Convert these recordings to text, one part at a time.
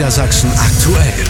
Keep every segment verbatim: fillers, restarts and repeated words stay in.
Niedersachsen aktuell.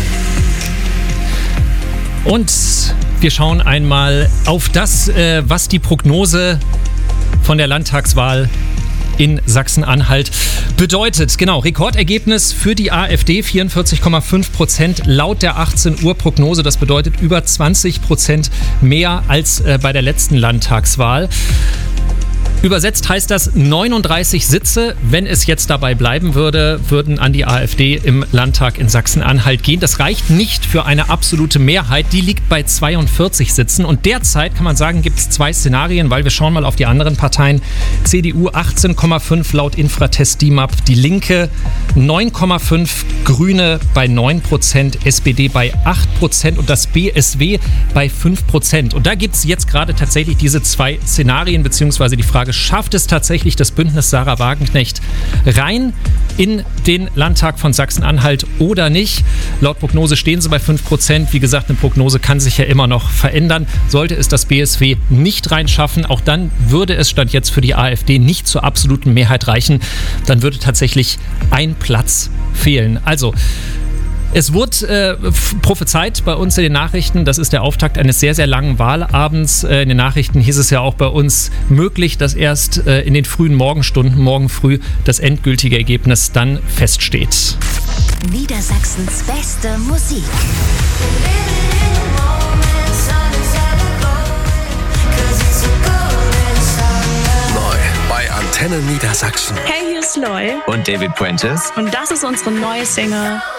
Und wir schauen einmal auf das, äh, was die Prognose von der Landtagswahl in Sachsen-Anhalt bedeutet. Genau, Rekordergebnis für die AfD, vierundvierzig Komma fünf Prozent laut der achtzehn Uhr Prognose. Das bedeutet über zwanzig Prozent mehr als äh, bei der letzten Landtagswahl. Übersetzt heißt das neununddreißig Sitze, wenn es jetzt dabei bleiben würde, würden an die AfD im Landtag in Sachsen-Anhalt gehen. Das reicht nicht für eine absolute Mehrheit, die liegt bei zweiundvierzig Sitzen. Und derzeit kann man sagen, gibt es zwei Szenarien, weil wir schauen mal auf die anderen Parteien. C D U achtzehn Komma fünf laut Infratest D I M A P, die Linke neun Komma fünf, Grüne bei neun Prozent, S P D bei acht Prozent und das B S W bei fünf Prozent. Und da gibt es jetzt gerade tatsächlich diese zwei Szenarien, beziehungsweise die Frage, schafft es tatsächlich das Bündnis Sarah Wagenknecht rein in den Landtag von Sachsen-Anhalt oder nicht? Laut Prognose stehen sie bei fünf Prozent. Wie gesagt, eine Prognose kann sich ja immer noch verändern. Sollte es das B S W nicht reinschaffen, auch dann würde es Stand jetzt für die AfD nicht zur absoluten Mehrheit reichen. Dann würde tatsächlich ein Platz fehlen. Also, es wurde äh, prophezeit bei uns in den Nachrichten, das ist der Auftakt eines sehr, sehr langen Wahlabends. Äh, in den Nachrichten hieß es ja auch bei uns möglich, dass erst äh, in den frühen Morgenstunden, morgen früh, das endgültige Ergebnis dann feststeht. Niedersachsens beste Musik. Neu bei Antenne Niedersachsen. Hey, hier ist Loy und David Puentes. und das ist unsere neue Single